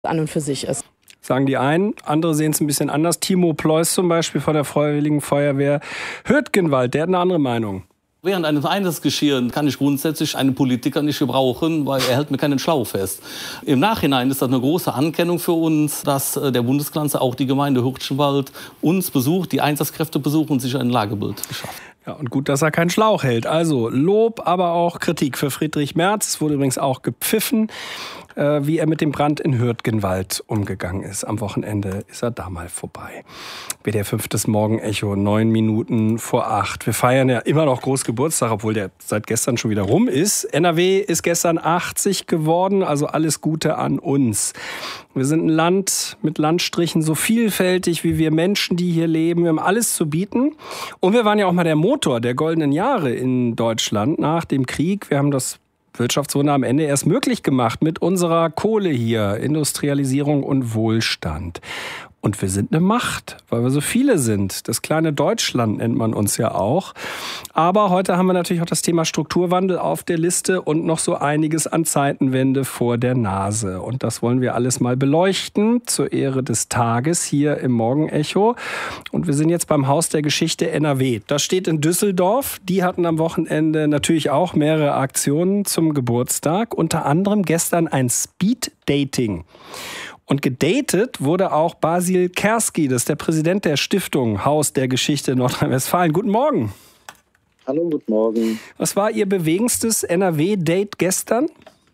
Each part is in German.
an und für sich ist. Sagen die einen, andere sehen es ein bisschen anders. Timo Pleuß zum Beispiel von der Freiwilligen Feuerwehr Hürtgenwald, der hat eine andere Meinung. Während eines Einsatzgeschehens kann ich grundsätzlich einen Politiker nicht gebrauchen, weil er hält mir keinen Schlauch fest. Im Nachhinein ist das eine große Anerkennung für uns, dass der Bundeskanzler auch die Gemeinde Hürtgenwald uns besucht, die Einsatzkräfte besucht und sich ein Lagebild beschafft. Ja, und gut, dass er keinen Schlauch hält. Also Lob, aber auch Kritik für Friedrich Merz. Es wurde übrigens auch gepfiffen, wie er mit dem Brand in Hürtgenwald umgegangen ist. Am Wochenende ist er da mal vorbei. WDR 5. Morgenecho, 7:09. Wir feiern ja immer noch Großgeburtstag, obwohl der seit gestern schon wieder rum ist. NRW ist gestern 80 geworden, also alles Gute an uns. Wir sind ein Land mit Landstrichen so vielfältig wie wir Menschen, die hier leben. Wir haben alles zu bieten. Und wir waren ja auch mal der Motor der goldenen Jahre in Deutschland nach dem Krieg. Wir haben das Wirtschaftswunder am Ende erst möglich gemacht mit unserer Kohle hier, Industrialisierung und Wohlstand. Und wir sind eine Macht, weil wir so viele sind. Das kleine Deutschland nennt man uns ja auch. Aber heute haben wir natürlich auch das Thema Strukturwandel auf der Liste und noch so einiges an Zeitenwende vor der Nase. Und das wollen wir alles mal beleuchten zur Ehre des Tages hier im Morgenecho. Und wir sind jetzt beim Haus der Geschichte NRW. Das steht in Düsseldorf. Die hatten am Wochenende natürlich auch mehrere Aktionen zum Geburtstag. Unter anderem gestern ein Speed-Dating. Und gedatet wurde auch Basil Kerski, das ist der Präsident der Stiftung Haus der Geschichte Nordrhein-Westfalen. Guten Morgen. Hallo, guten Morgen. Was war Ihr bewegendstes NRW-Date gestern?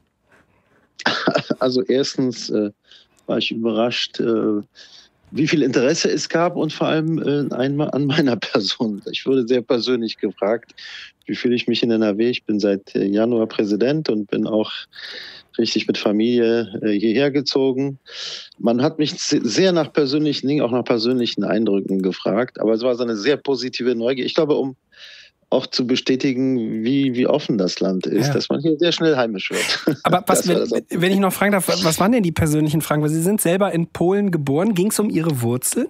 Also erstens war ich überrascht, wie viel Interesse es gab und vor allem an meiner Person. Ich wurde sehr persönlich gefragt, wie fühle ich mich in NRW. Ich bin seit Januar Präsident und bin auch richtig mit Familie hierher gezogen. Man hat mich sehr nach persönlichen Dingen, auch nach persönlichen Eindrücken gefragt, aber es war so eine sehr positive Neugier. Ich glaube, um auch zu bestätigen, wie offen das Land ist, dass man hier sehr schnell heimisch wird. Aber wenn ich noch fragen darf, was waren denn die persönlichen Fragen? Weil Sie sind selber in Polen geboren. Ging es um Ihre Wurzeln?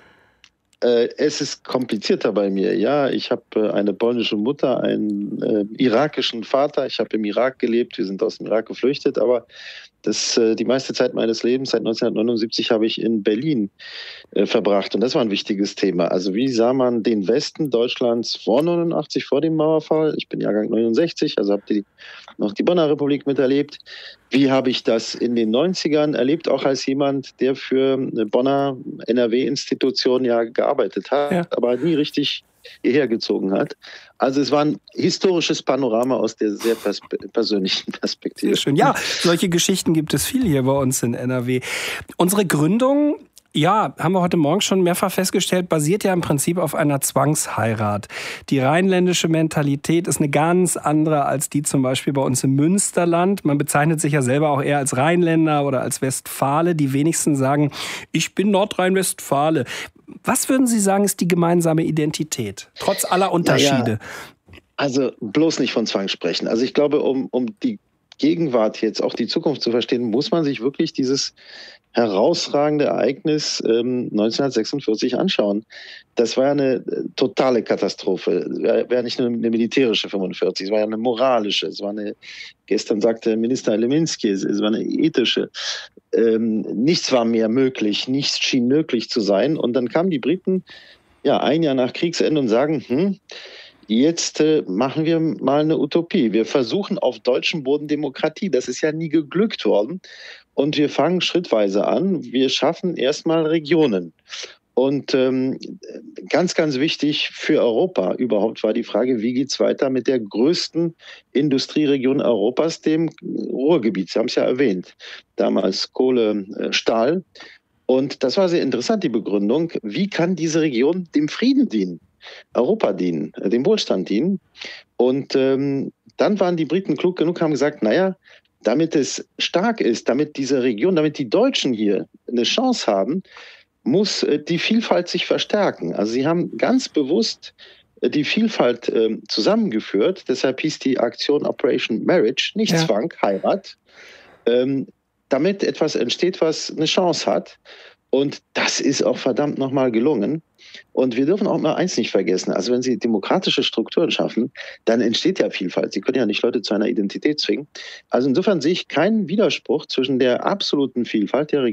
Es ist komplizierter bei mir. Ja, ich habe eine polnische Mutter, einen irakischen Vater. Ich habe im Irak gelebt. Wir sind aus dem Irak geflüchtet. Aber die meiste Zeit meines Lebens, seit 1979, habe ich in Berlin verbracht. Und das war ein wichtiges Thema. Also wie sah man den Westen Deutschlands vor 89, vor dem Mauerfall? Ich bin Jahrgang 69, also habe noch die Bonner Republik miterlebt. Wie habe ich das in den 90ern erlebt, auch als jemand, der für eine Bonner NRW-Institution ja gearbeitet hat, aber nie richtig hierher gezogen hat. Also es war ein historisches Panorama aus der sehr persönlichen Perspektive. Sehr schön. Ja, solche Geschichten gibt es viel hier bei uns in NRW. Unsere Gründung, ja, haben wir heute Morgen schon mehrfach festgestellt, basiert ja im Prinzip auf einer Zwangsheirat. Die rheinländische Mentalität ist eine ganz andere als die zum Beispiel bei uns im Münsterland. Man bezeichnet sich ja selber auch eher als Rheinländer oder als Westfale. Die wenigsten sagen, ich bin Nordrhein-Westfale. Was würden Sie sagen, ist die gemeinsame Identität, trotz aller Unterschiede? Also bloß nicht von Zwang sprechen. Also ich glaube, um die Gegenwart jetzt, auch die Zukunft zu verstehen, muss man sich wirklich dieses herausragende Ereignis 1946 anschauen. Das war ja eine totale Katastrophe. Wäre nicht nur eine militärische 45, es war ja eine moralische. Es war gestern sagte Minister Leminski, es war eine ethische. Nichts war mehr möglich, nichts schien möglich zu sein. Und dann kamen die Briten ein Jahr nach Kriegsende und sagen, jetzt machen wir mal eine Utopie. Wir versuchen auf deutschem Boden Demokratie. Das ist ja nie geglückt worden. Und wir fangen schrittweise an. Wir schaffen erstmal Regionen. Und ganz, ganz wichtig für Europa überhaupt war die Frage, wie geht es weiter mit der größten Industrieregion Europas, dem Ruhrgebiet. Sie haben es ja erwähnt. Damals Kohle, Stahl. Und das war sehr interessant, die Begründung. Wie kann diese Region dem Frieden dienen? Europa dienen, dem Wohlstand dienen. Und dann waren die Briten klug genug, haben gesagt, damit es stark ist, damit diese Region, damit die Deutschen hier eine Chance haben, muss die Vielfalt sich verstärken. Also sie haben ganz bewusst die Vielfalt zusammengeführt. Deshalb hieß die Aktion Operation Marriage, nicht Zwang, Heirat. damit etwas entsteht, was eine Chance hat. Und das ist auch verdammt nochmal gelungen. Und wir dürfen auch mal eins nicht vergessen. Also wenn Sie demokratische Strukturen schaffen, dann entsteht ja Vielfalt. Sie können ja nicht Leute zu einer Identität zwingen. Also insofern sehe ich keinen Widerspruch zwischen der absoluten Vielfalt der